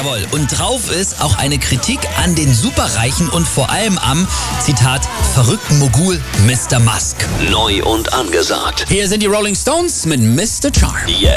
Jawohl, und drauf ist auch eine Kritik an den Superreichen und vor allem am, Zitat, verrückten Mogul Mr. Musk. Neu und angesagt. Hier sind die Rolling Stones mit Mr. Charm.